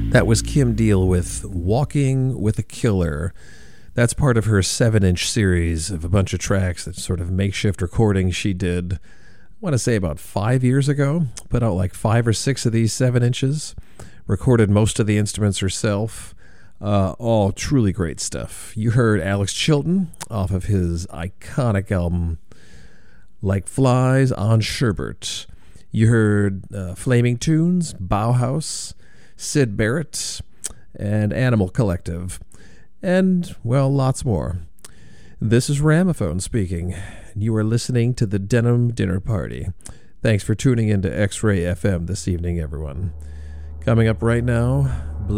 That was Kim Deal with Walking with a Killer. That's part of her 7-inch series of a bunch of tracks, that sort of makeshift recordings she did, I want to say about 5 years ago. Put out like 5 or 6 of these 7 inches. Recorded most of the instruments herself. All truly great stuff. You heard Alex Chilton off of his iconic album Like Flies on Sherbert. You heard Flaming Tunes, Bauhaus, Syd Barrett, and Animal Collective, and, well, lots more. This is Ramaphone speaking. You are listening to the Denim Dinner Party. Thanks for tuning in to X-Ray FM this evening, everyone. Coming up right now,